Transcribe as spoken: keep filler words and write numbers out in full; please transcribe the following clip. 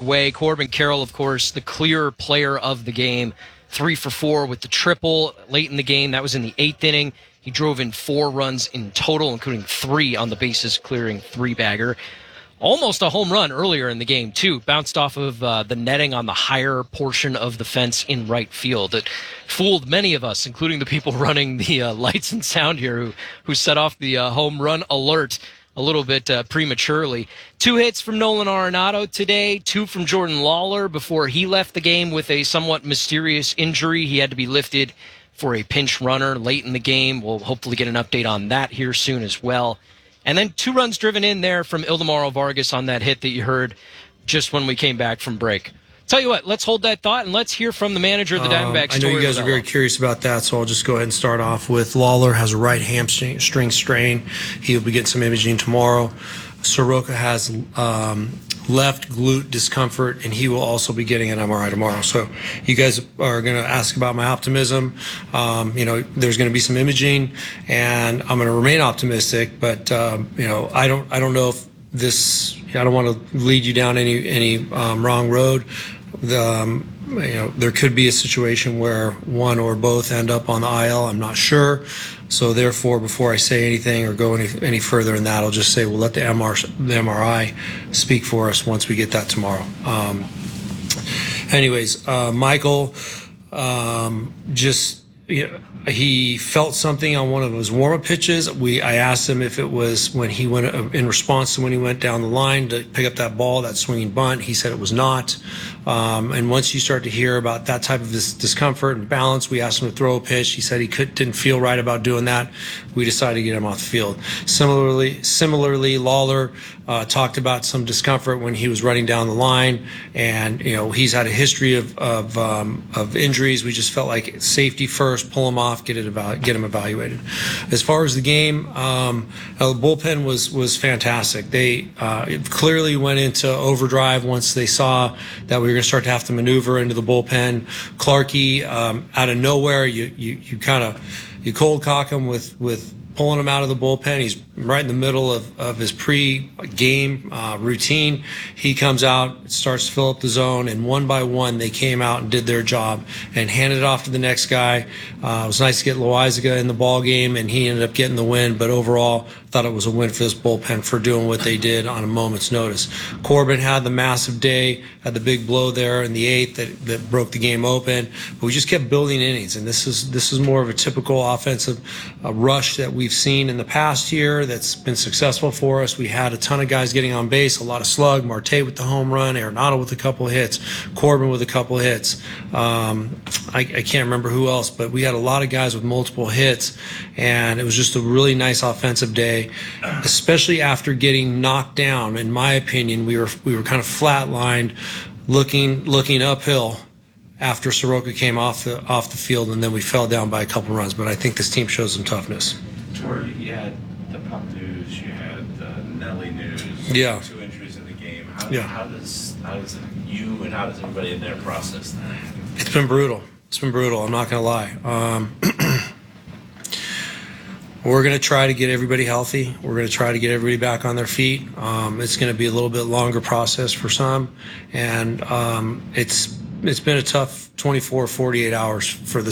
way. Corbin Carroll, of course, the clear player of the game, three for four with the triple late in the game. That was in the eighth inning. He drove in four runs in total, including three on the bases clearing three-bagger. Almost a home run earlier in the game, too. Bounced off of uh, the netting on the higher portion of the fence in right field. It fooled many of us, including the people running the uh, lights and sound here who, who set off the uh, home run alert a little bit uh, prematurely. Two hits from Nolan Arenado today, two from Jordan Lawler before he left the game with a somewhat mysterious injury. He had to be lifted for a pinch runner late in the game. We'll hopefully get an update on that here soon as well. And then two runs driven in there from Ildemaro Vargas on that hit that you heard just when we came back from break. Tell you what, let's hold that thought and let's hear from the manager of the Diamondbacks. Um, I know you guys are very curious about that, so I'll just go ahead and start off with Lawler has a right hamstring strain. He'll be getting some imaging tomorrow. Soroka has um, left glute discomfort, and he will also be getting an M R I tomorrow. So you guys are going to ask about my optimism. Um, you know, there's going to be some imaging, and I'm going to remain optimistic. But um, you know, I don't, I don't know if this. I don't want to lead you down any any um, wrong road. The, um, you know, there could be a situation where one or both end up on the I L. I'm not sure. So therefore, before I say anything or go any any further in that, I'll just say we'll let the M R the M R I speak for us once we get that tomorrow. Um, anyways, uh, Michael um, just you know, he felt something on one of his warm-up pitches. We I asked him if it was when he went in response to when he went down the line to pick up that ball, that swinging bunt. He said it was not. Um, and once you start to hear about that type of dis- discomfort and balance, we asked him to throw a pitch. He said he could, didn't feel right about doing that. We decided to get him off the field. Similarly, similarly, Lawler uh, talked about some discomfort when he was running down the line, and you know he's had a history of of, um, of injuries. We just felt like safety first, pull him off, get it evalu- get him evaluated. As far as the game, um, uh, the bullpen was was fantastic. They uh, clearly went into overdrive once they saw that we were going to start to have to maneuver into the bullpen. Clarkey, um, out of nowhere, you you, you kind of you cold cock him with with pulling him out of the bullpen. He's right in the middle of, of his pre-game uh, routine. He comes out, starts to fill up the zone, and one by one they came out and did their job and handed it off to the next guy. Uh, it was nice to get Loizaga in the ball game, and he ended up getting the win. But overall, I thought it was a win for this bullpen for doing what they did on a moment's notice. Corbin had the massive day, had the big blow there in the eighth that, that broke the game open. But we just kept building innings, and this is this is more of a typical offensive uh, rush that we've seen in the past year that's been successful for us. We had a ton of guys getting on base, a lot of slug, Marte with the home run, Arenado with a couple of hits, Corbin with a couple of hits. Um, I, I can't remember who else, but we had a lot of guys with multiple hits, and it was just a really nice offensive day, especially after getting knocked down. In my opinion, we were we were kind of flatlined, looking looking uphill after Soroka came off the off the field, and then we fell down by a couple runs. But I think this team shows some toughness. You had the pup news, you had the Nelly news, yeah. two injuries in the game. How, yeah. how does how does it, you and how does everybody in there process that? It's been brutal. It's been brutal. I'm not going to lie. Um, we're going to try to get everybody healthy. We're going to try to get everybody back on their feet. Um, it's going to be a little bit longer process for some, and um, it's it's been a tough twenty-four, forty-eight hours for this.